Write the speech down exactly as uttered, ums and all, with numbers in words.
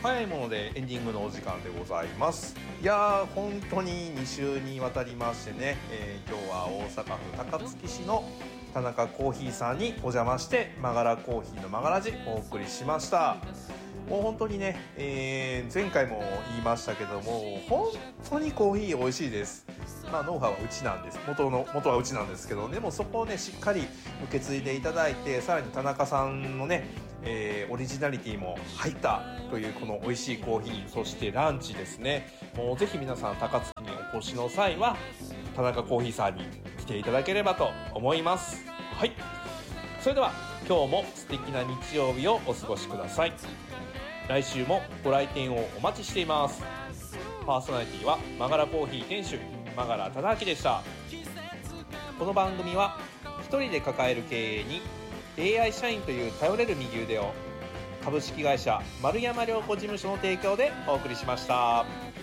早いものでエンディングのお時間でございます。いやー本当にに週にわたりましてね、えー、今日は大阪府高槻市の田中コーヒーさんにお邪魔してマガラコーヒーのマガラジお送りしました。もう本当にね、えー、前回も言いましたけども本当にコーヒー美味しいです。まあノウハウはうちなんです元の元はうちなんですけど、でもそこをねしっかり受け継いでいただいて、さらに田中さんのね、えー、オリジナリティも入ったというこの美味しいコーヒー、そしてランチですね。もうぜひ皆さん高槻にお越しの際は田中コーヒーさんに来ていただければと思います。はい、それでは今日も素敵な日曜日をお過ごしください。来週もご来店をお待ちしています。パーソナリティはマガラコーヒー店主マガラ忠明でした。この番組は一人で抱える経営に エーアイ 社員という頼れる右腕を株式会社丸山良子事務所の提供でお送りしました。